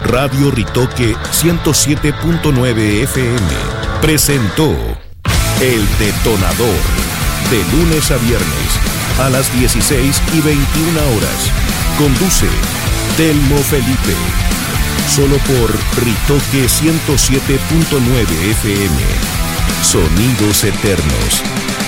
Radio Ritoque 107.9 FM presentó El Detonador, de lunes a viernes a las 16:21 horas. Conduce Telmo Felipe. Solo por Ritoque 107.9 FM. Sonidos eternos.